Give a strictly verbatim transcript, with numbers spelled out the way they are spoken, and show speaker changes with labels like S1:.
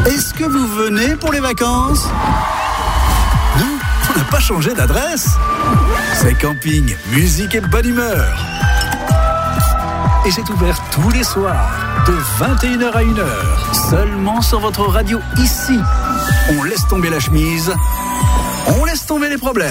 S1: Est-ce que vous venez pour les vacances ? Non, on n'a pas changé d'adresse. C'est camping, musique et bonne humeur. Et c'est ouvert tous les soirs, de vingt et une heures à une heure, seulement sur votre radio ici. On laisse tomber la chemise, on laisse tomber les problèmes.